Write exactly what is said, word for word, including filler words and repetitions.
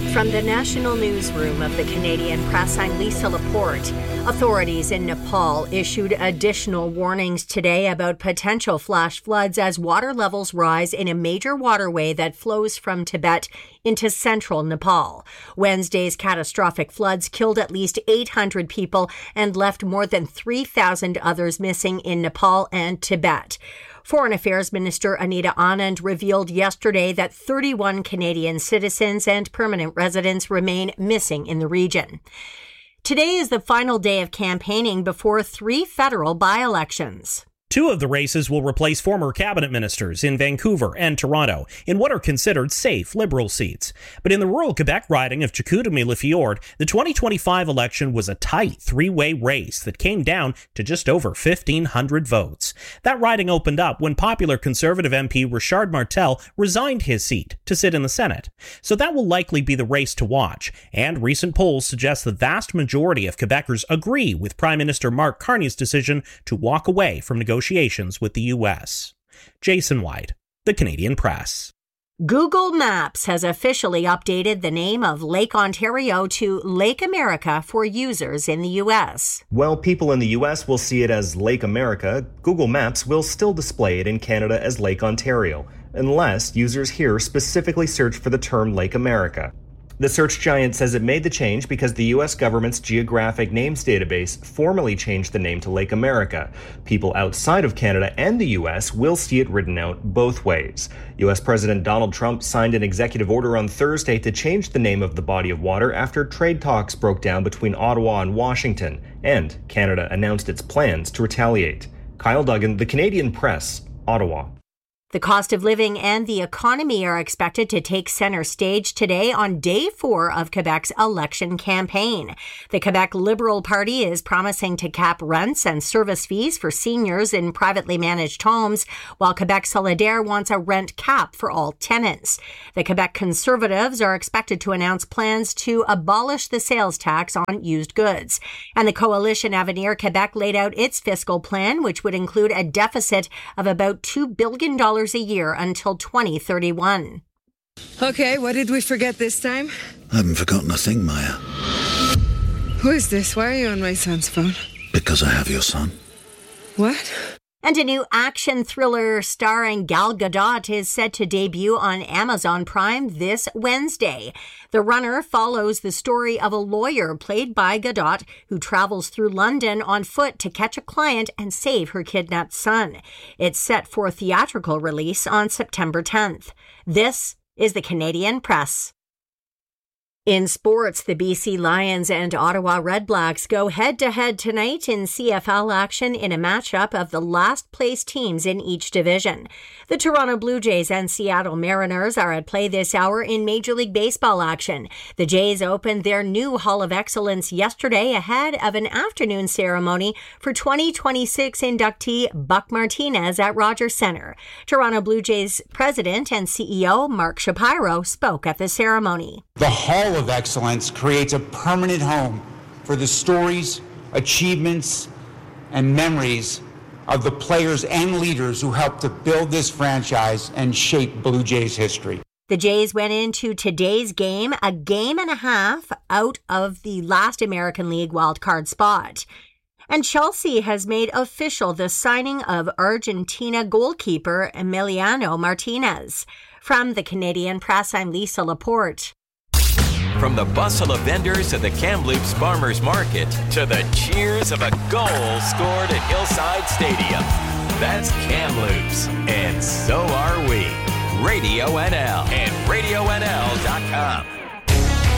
From the National Newsroom of the Canadian Press, I'm Lisa Laporte. Authorities in Nepal issued additional warnings today about potential flash floods as water levels rise in a major waterway that flows from Tibet into central Nepal. Wednesday's catastrophic floods killed at least eight hundred people and left more than three thousand others missing in Nepal and Tibet. Foreign Affairs Minister Anita Anand revealed yesterday that thirty-one Canadian citizens and permanent residents remain missing in the region. Today is the final day of campaigning before three federal by-elections. Two of the races will replace former cabinet ministers in Vancouver and Toronto in what are considered safe Liberal seats. But in the rural Quebec riding of Chicoutimi-Le-Fjord, the twenty twenty-five election was a tight three-way race that came down to just over fifteen hundred votes. That riding opened up when popular Conservative M P Richard Martel resigned his seat to sit in the Senate. So that will likely be the race to watch, and recent polls suggest the vast majority of Quebecers agree with Prime Minister Mark Carney's decision to walk away from negotiations negotiations with the U S. Jason White, The Canadian Press. Google Maps has officially updated the name of Lake Ontario to Lake America for users in the U S. While people in the U S will see it as Lake America, Google Maps will still display it in Canada as Lake Ontario, unless users here specifically search for the term Lake America. The search giant says it made the change because the U S government's Geographic Names database formally changed the name to Lake America. People outside of Canada and the U S will see it written out both ways. U S President Donald Trump signed an executive order on Thursday to change the name of the body of water after trade talks broke down between Ottawa and Washington, and Canada announced its plans to retaliate. Kyle Duggan, The Canadian Press, Ottawa. The cost of living and the economy are expected to take center stage today on day four of Quebec's election campaign. The Quebec Liberal Party is promising to cap rents and service fees for seniors in privately managed homes, while Quebec Solidaire wants a rent cap for all tenants. The Quebec Conservatives are expected to announce plans to abolish the sales tax on used goods. And the coalition Avenir Quebec laid out its fiscal plan, which would include a deficit of about two billion dollars a year until twenty thirty-one. Okay, what did we forget this time? I haven't forgotten a thing, Maya. Who is this? Why are you on my son's phone? Because I have your son. What? And a new action thriller starring Gal Gadot is set to debut on Amazon Prime this Wednesday. The Runner follows the story of a lawyer played by Gadot who travels through London on foot to catch a client and save her kidnapped son. It's set for theatrical release on September tenth. This is the Canadian Press. In sports, the B C Lions and Ottawa Redblacks go head-to-head tonight in C F L action in a matchup of the last-place teams in each division. The Toronto Blue Jays and Seattle Mariners are at play this hour in Major League Baseball action. The Jays opened their new Hall of Excellence yesterday ahead of an afternoon ceremony for twenty twenty-six inductee Buck Martinez at Rogers Centre. Toronto Blue Jays president and C E O Mark Shapiro spoke at the ceremony. The Hall of Excellence creates a permanent home for the stories, achievements, and memories of the players and leaders who helped to build this franchise and shape Blue Jays history. The Jays went into today's game a game and a half out of the last American League wildcard spot. And Chelsea has made official the signing of Argentina goalkeeper Emiliano Martinez. From the Canadian Press, I'm Lisa Laporte. From the bustle of vendors to the Kamloops Farmers Market to the cheers of a goal scored at Hillside Stadium. That's Kamloops, and so are we. Radio N L and radio N L dot com.